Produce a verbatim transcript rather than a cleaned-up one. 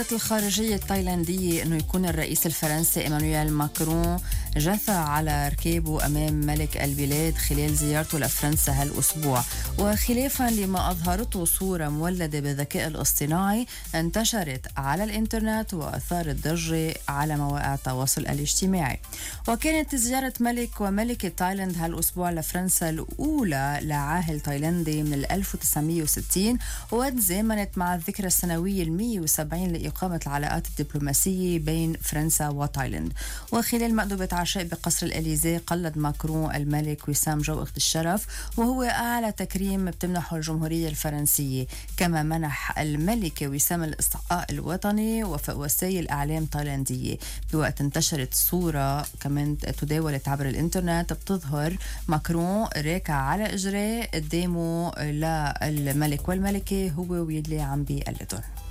الخارجية التايلاندية أنه يكون الرئيس الفرنسي إيمانويل ماكرون جثى على ركابه أمام ملك البلاد خلال زيارته لفرنسا هالأسبوع. وخلافا لما أظهرته صورة مولدة بالذكاء الاصطناعي انتشرت على الإنترنت وأثارت ضجة على مواقع التواصل الاجتماعي. وكانت زيارة ملك وملكة تايلاند هالأسبوع لفرنسا الأولى لعاهل تايلاندي من ألف وتسعمية وستين، وتزامنت مع الذكرى السنوية المية وسبعين لإقامة العلاقات الدبلوماسية بين فرنسا وتايلاند. وخلال مأدبة عشاء بقصر الإليزي قلد ماكرون الملك وسام جوقة الشرف، وهو أعلى تكريم بتمنحه الجمهورية الفرنسية. كما منح الملكة وسام الاستحقاق الوطني ووسائل إعلام تايلاندية، بوقت انتشرت صورة كمان تداولت عبر الإنترنت بتظهر ماكرون راكع على إجريه قدامه للملك والملكة هو ويلي عم بيقلدهم.